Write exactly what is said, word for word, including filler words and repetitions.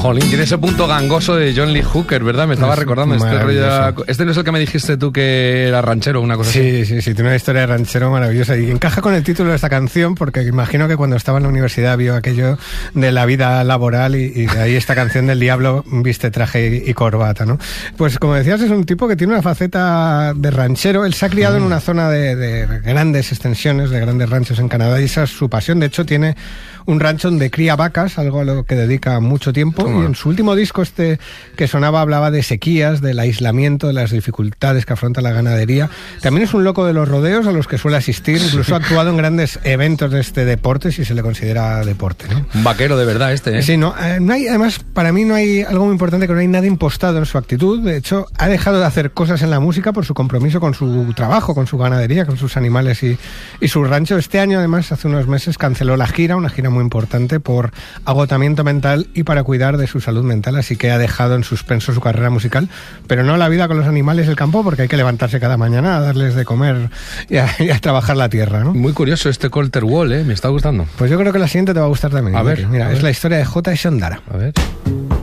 Jolín, tiene ese punto gangoso de John Lee Hooker, ¿verdad? Me estaba es recordando este rollo. Este no es el que me dijiste tú que era ranchero o una cosa sí, así. Sí, sí, sí, tiene una historia de ranchero maravillosa y encaja con el título de esta canción porque imagino que cuando estaba en la universidad vio aquello de la vida laboral y, y de ahí esta canción del diablo viste traje y, y corbata, ¿no? Pues como decías, es un tipo que tiene una faceta de ranchero. Él se ha criado mm. en una zona de, de grandes extensiones, de grandes ranchos en Canadá, y esa es su pasión. De hecho, tiene un rancho donde cría vacas, algo a lo que dedica mucho tiempo. Toma. Y en su último disco este que sonaba hablaba de sequías, del aislamiento, de las dificultades que afronta la ganadería. También es un loco de los rodeos a los que suele asistir, incluso ha actuado en grandes eventos de este deporte, si se le considera deporte, ¿no? Un vaquero de verdad este, ¿eh? Sí, no, no hay, además para mí no hay algo muy importante, que no hay nada impostado en su actitud. De hecho, ha dejado de hacer cosas en la música por su compromiso con su trabajo, con su ganadería, con sus animales y, y su rancho. Este año, además, hace unos meses canceló la gira, una gira muy importante por agotamiento mental y para cuidar de su salud mental, así que ha dejado en suspenso su carrera musical, pero no la vida con los animales del campo, porque hay que levantarse cada mañana a darles de comer y a, y a trabajar la tierra, ¿no? Muy curioso este Colter Wall, ¿eh? Me está gustando. Pues yo creo que la siguiente te va a gustar también. A ver, mira, a es ver. la historia de J. Shondara. A ver.